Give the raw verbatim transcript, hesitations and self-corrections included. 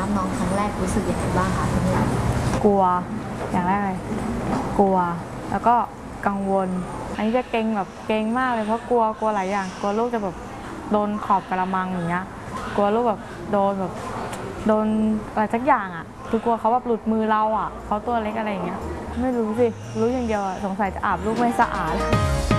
รับน้องครั้งแรกรู้สึกยังไงบ้างคะน้องหลังกลัวอย่างแรกเลยกลัวแล้วก็กังวลอันนี้จะเกรงแบบเกรงมากเลยเพราะกลัวกลัวหลายอย่างกลัวลูกจะแบบโดนขอบกระมังอย่างเงี้ยกลัวลูกแบบโดนแบบโดนอะไรสักอย่างอ่ะคือกลัวเขาแบบหลุดมือเราอ่ะเขาตัวเล็กอะไรอย่างเงี้ยไม่รู้สิรู้อย่างเดียวสงสัยจะอาบลูกไม่สะอาด